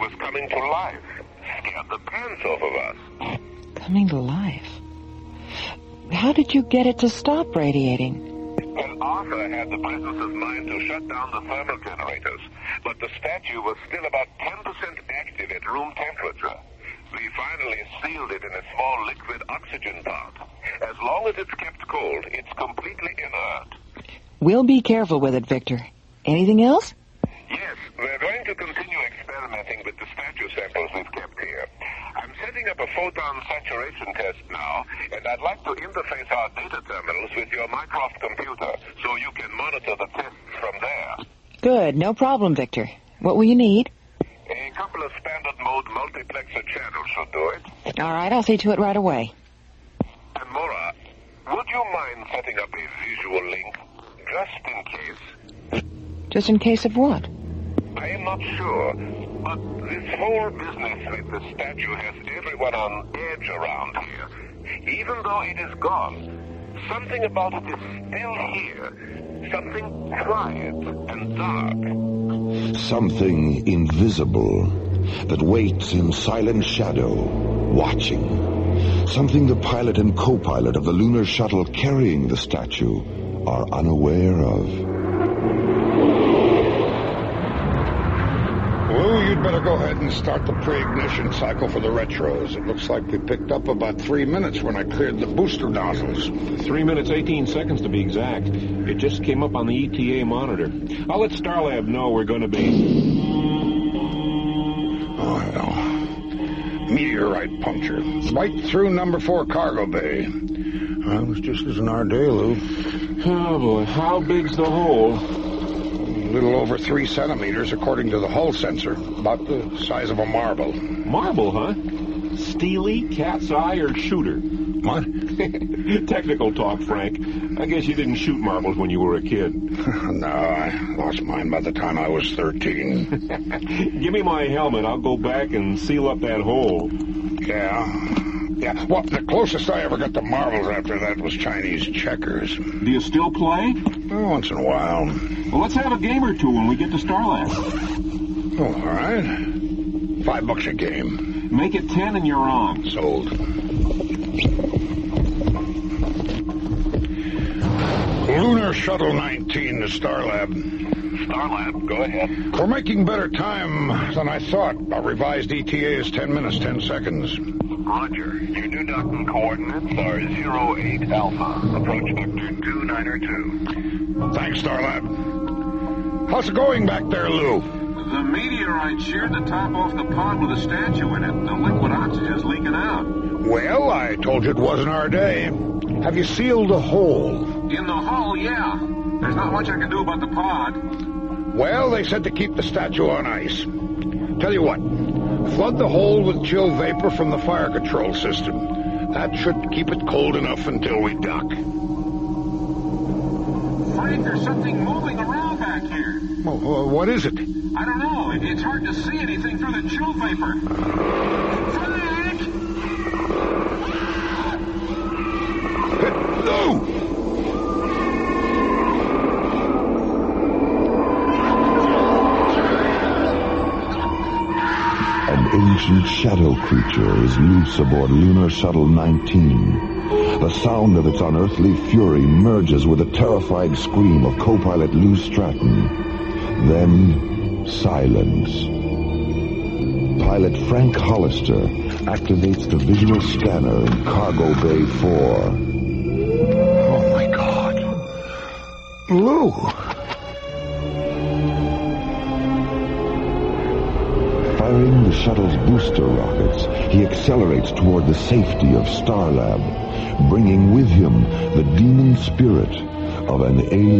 was coming to life. Scared the pants off of us. Coming to life? How did you get it to stop radiating? Well, Arthur had the presence of mind to shut down the thermal generators, but the statue was still about 10% active at room temperature. We finally sealed it in a small liquid oxygen pot. As long as it's kept cold, it's completely inert. We'll be careful with it, Victor. Anything else? Yes, we're going to continue experimenting with the statue samples we've kept here. I'm setting up a photon saturation test now, and I'd like to interface our data terminals with your Mycroft computer so you can monitor the tests from there. Good, no problem, Victor. What will you need? A couple of standard mode multiplexer channels should do it. All right, I'll see to it right away. And Maura, would you mind setting up a visual link, just in case? Just in case of what? I am not sure, but this whole business with the statue has everyone on edge around here. Even though it is gone, something about it is still here. Something quiet and dark. Something invisible that waits in silent shadow, watching. Something the pilot and co-pilot of the lunar shuttle carrying the statue are unaware of. Lou, you'd better go ahead and start the pre-ignition cycle for the retros. It looks like we picked up about 3 minutes when I cleared the booster nozzles. 3 minutes, 18 seconds to be exact. It just came up on the ETA monitor. I'll let Starlab know we're going to be... Oh, hell. Meteorite puncture. Right through number 4 cargo bay. Well, it was just as in our day, Lou. Oh, boy. How big's the hole? A little over 3 centimeters, according to the hull sensor. About the size of a marble. Marble, huh? Steely, cat's eye, or shooter? What? Technical talk, Frank. I guess you didn't shoot marbles when you were a kid. No, I lost mine by the time I was 13. Give me my helmet. I'll go back and seal up that hole. Yeah, well, the closest I ever got to marbles after that was Chinese checkers. Do you still play? Well, once in a while. Well, let's have a game or two when we get to Starlab. Oh, all right. $5 a game. Make it 10 and you're on. Sold. Lunar Shuttle 19 to Starlab. Starlab, go ahead. We're making better time than I thought. Our revised ETA is 10 minutes, 10 seconds. Roger. Your new docking coordinates are 08 Alpha. Approach vector 2902. Thanks, Starlab. How's it going back there, Lou? The meteorite sheared the top off the pod with a statue in it. The liquid oxygen's leaking out. Well, I told you it wasn't our day. Have you sealed the hole? In the hull, yeah. There's not much I can do about the pod. Well, they said to keep the statue on ice. Tell you what, flood the hole with chill vapor from the fire control system. That should keep it cold enough until we dock. Frank, there's something moving around back here. Well, what is it? I don't know. It's hard to see anything through the chill vapor. Frank! No! An ancient shadow creature is loose aboard Lunar Shuttle 19. The sound of its unearthly fury merges with a terrified scream of co-pilot Lou Stratton. Then, silence. Pilot Frank Hollister activates the visual scanner in Cargo Bay 4. Oh, my God. Lou! Firing the shuttle's booster rockets, he accelerates toward the safety of Starlab, bringing with him the demon spirit of an alien.